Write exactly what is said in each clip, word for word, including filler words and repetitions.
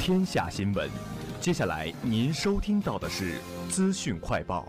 天下新闻。接下来您收听到的是资讯快报。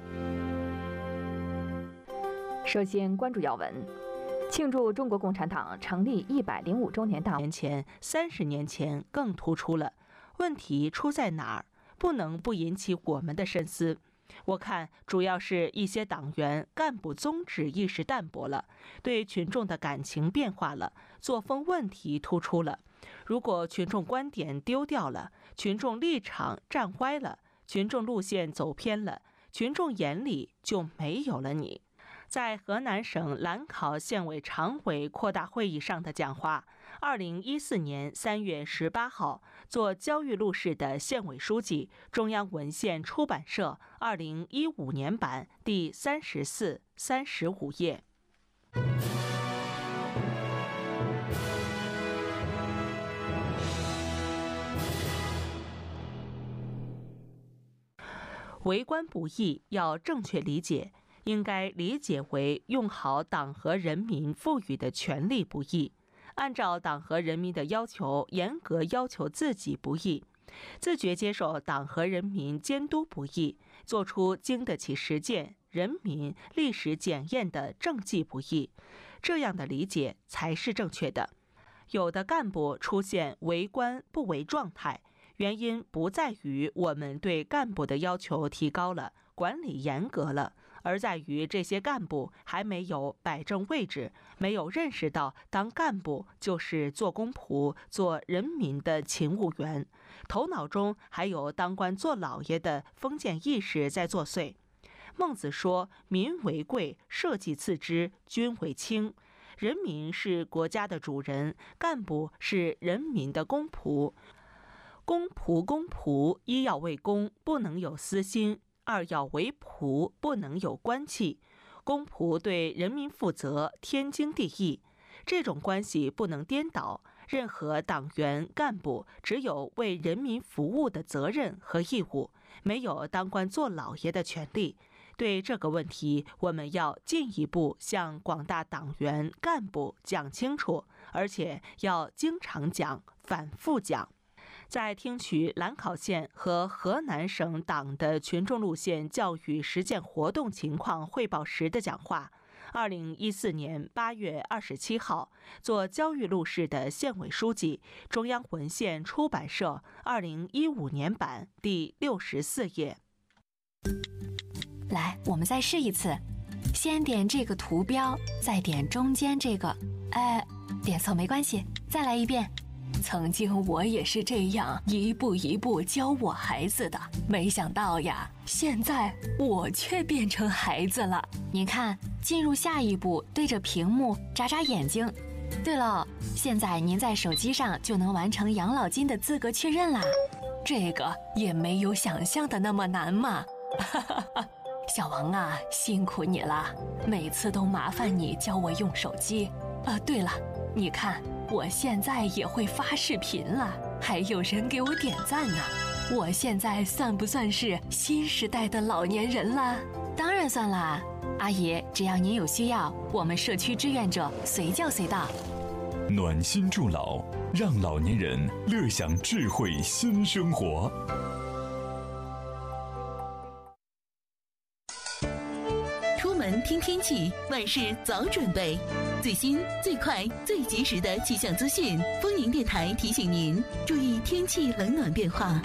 首先关注要闻，庆祝中国共产党成立一百零五周年大年前、三十年前更突出了。问题出在哪儿？不能不引起我们的深思。我看主要是一些党员干部宗旨意识淡薄了，对群众的感情变化了，作风问题突出了。如果群众观点丢掉了，群众立场站歪了，群众路线走偏了，群众眼里就没有了你。在河南省兰考县委常委扩大会议上的讲话，二零一四年三月十八号，做焦裕禄市的县委书记，中央文献出版社二零一五年版第三十四、三十五页。为官不易，要正确理解。应该理解为用好党和人民赋予的权利不易，按照党和人民的要求严格要求自己不易，自觉接受党和人民监督不易，做出经得起实践、人民历史检验的政绩不易，这样的理解才是正确的。有的干部出现为官不为状态，原因不在于我们对干部的要求提高了，管理严格了，而在于这些干部还没有摆正位置，没有认识到当干部就是做公仆、做人民的勤务员，头脑中还有当官做老爷的封建意识在作祟。孟子说：“民为贵，社稷次之，君为轻。”人民是国家的主人，干部是人民的公仆。公仆公仆，一要为公，不能有私心；二要为仆，不能有官气。公仆对人民负责，天经地义。这种关系不能颠倒。任何党员干部只有为人民服务的责任和义务，没有当官做老爷的权利。对这个问题，我们要进一步向广大党员干部讲清楚，而且要经常讲，反复讲。在听取兰考县和河南省党的群众路线教育实践活动情况汇报时的讲话，二零一四年八月二十七号，做焦裕禄市的县委书记，中央文献出版社二零一五年版第六十四页。 来，我们再试一次，先点这个图标，再点中间这个，哎，点错没关系，再来一遍。曾经我也是这样一步一步教我孩子的，没想到呀，现在我却变成孩子了。您看，进入下一步，对着屏幕眨眨眼睛。对了，现在您在手机上就能完成养老金的资格确认啦。这个也没有想象的那么难嘛。小王啊，辛苦你了，每次都麻烦你教我用手机。啊，对了，你看我现在也会发视频了，还有人给我点赞呢。我现在算不算是新时代的老年人了？当然算啦，阿姨，只要您有需要，我们社区志愿者随叫随到。 暖心助老，让老年人乐享智慧新生活。 出门听天气，万事早准备。最新、最快、最及时的气象资讯，丰宁电台提醒您注意天气冷暖变化。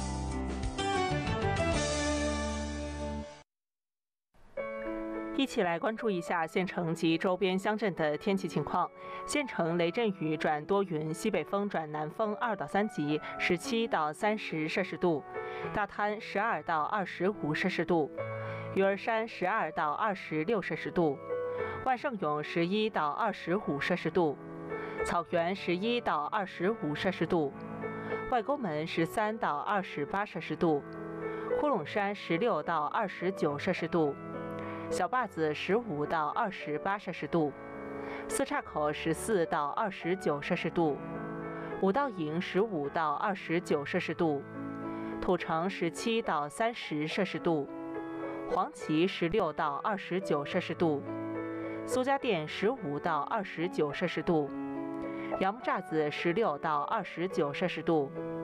一起来关注一下县城及周边乡镇的天气情况。县城雷阵雨转多云，西北风转南风二到三级，十七到三十摄氏度；大滩十二到二十五摄氏度；鱼儿山十二到二十六摄氏度；万盛涌十一到二十五摄氏度；草原十一到二十五摄氏度；外沟门十三到二十八摄氏度；呼隆山十六到二十九摄氏度；小坝子十五到二十八摄氏度；四岔口十四到二十九摄氏度；五道营十五到二十九摄氏度；土城十七到三十摄氏度；黄岐十六到二十九摄氏度；苏家店十五到二十九摄氏度；杨木栅子十六到二十九摄氏度；